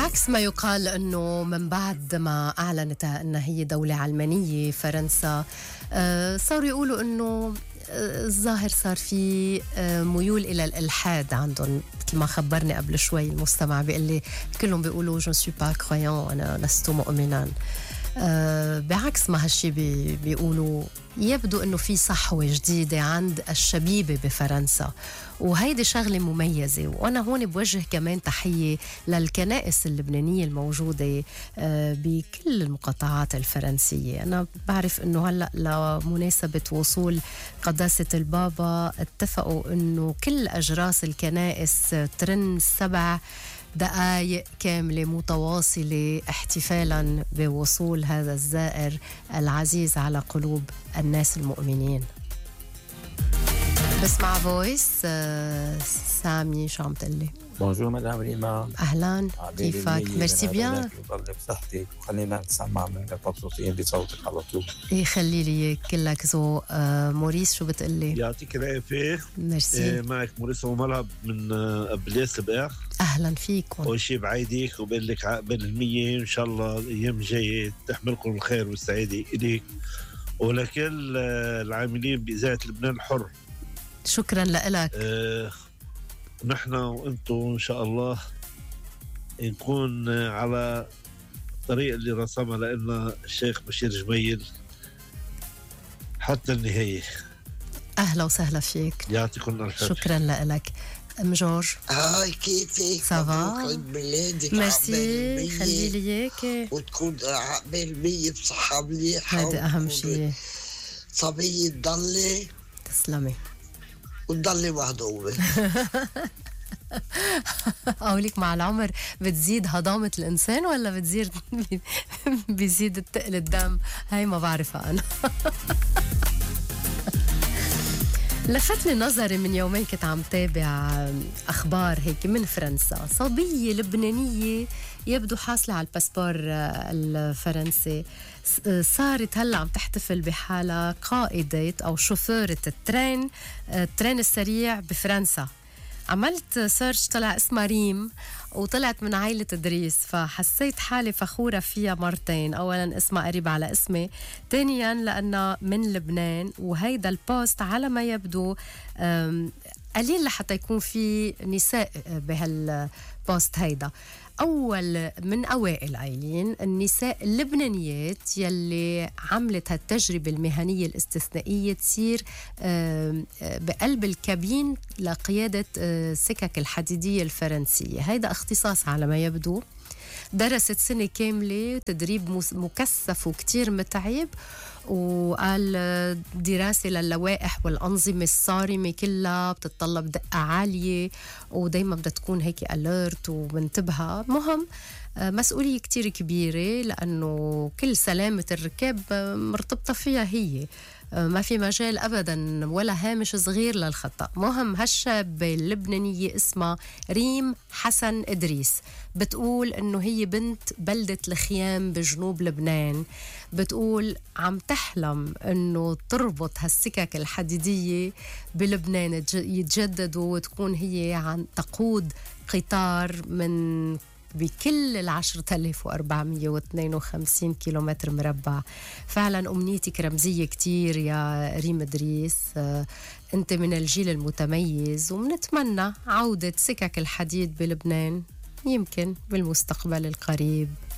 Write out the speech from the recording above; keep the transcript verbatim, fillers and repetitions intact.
عكس ما يقال أنه من بعد ما أعلنت أنها هي دولة علمانية فرنسا، آه صاروا يقولوا أنه آه الظاهر صار في آه ميول إلى الإلحاد عندهم، مثل ما خبرني قبل شوي المستمع بيقول لي كلهم بيقولوا je ne suis pas croyant، أنا لست مؤمنا. آه بعكس ما هالشي بي بيقولوا، يبدو أنه في صحوة جديدة عند الشبيبة بفرنسا، وهيدي شغلة مميزة. وأنا هون بوجه كمان تحية للكنائس اللبنانية الموجودة آه بكل المقاطعات الفرنسية. أنا بعرف أنه هلأ لمناسبة وصول قداسة البابا اتفقوا أنه كل أجراس الكنائس ترن سبع دقائق كاملة متواصلة احتفالا بوصول هذا الزائر العزيز على قلوب الناس المؤمنين. بسمع فويس آه سامي شو عم تقلي؟ بونجور مدام ريما. أهلا، كيفك؟ ميرسي بيان. يضل بصحتك وخلينا نسمع منك مبسوطين بصوتك على طول. يخلي لي كلك ذوق. آه موريس شو بتقلي؟ يعطيك العافية. ميرسي. آه معك موريس وملعب من آه أبليس بقى. أهلا فيكم. أول شيء بعيدك وبقول لك عقبال المية إن شاء الله الأيام الجاية تحملكم الخير والسعادة إليك ولكل آه العاملين بإذاعة لبنان الحر. شكرا لك. آه نحن وانتم ان شاء الله نكون على الطريق اللي رسمها لنا الشيخ بشير جميل حتى النهايه. اهلا وسهلا فيك. يعطيكم الف خير. شكرا لك. ام جورج هاي كيفك؟ سافا ميرسي. خلي لي اياك وتكون عقبال مية بصحه مليحه. هذا اهم شيء. صبيه تضلي. تسلمي. وتضلي مهضومة. أقولك مع العمر بتزيد هضامة الإنسان ولا بتزيد بيزيد التقل الدم؟ هاي ما بعرفها أنا. لفتني نظري من يومين كنت عم تابع أخبار هيك من فرنسا، صبية لبنانية يبدو حاصلة على الباسبور الفرنسي، صارت هلا عم تحتفل بحالها قائدة أو شوفيرة الترين الترين السريع بفرنسا. عملت سيرش طلع اسمها ريم وطلعت من عائلة إدريس، فحسيت حالي فخورة فيها مرتين. أولا اسمها قريب على اسمي، ثانيا لأنها من لبنان، وهيدا البوست على ما يبدو قليل لحتى يكون في نساء بهالبوست هيدا. أول من أوائل قايلين النساء اللبنانيات يلي عملت هالتجربة المهنية الاستثنائية تصير بقلب الكابين لقيادة السكك الحديدية الفرنسية. هيدا اختصاص على ما يبدو، درست سنة كاملة تدريب مكثف وكتير متعب، وقال دراسة للوائح والأنظمة الصارمة كلها بتتطلب دقة عالية ودايما بدها تكون هيك أليرت ومنتبهة. مهم مسؤولية كتير كبيرة لأنه كل سلامة الركاب مرتبطة فيها هي، ما في مجال أبدا ولا هامش صغير للخطأ. مهم هالشابة اللبنانية اسمها ريم حسن إدريس، بتقول إنه هي بنت بلدة الخيام بجنوب لبنان، بتقول عم تحلم إنه تربط هالسكك الحديدية بلبنان يتجددوا، وتكون هي عن تقود قطار من بكل العشرة آلاف وأربعمية واثنين وخمسين كيلومتر مربع. فعلا أمنيتك رمزية كتير يا ريم إدريس، أنت من الجيل المتميز، ومنتمنى عودة سكك الحديد بلبنان يمكن بالمستقبل القريب.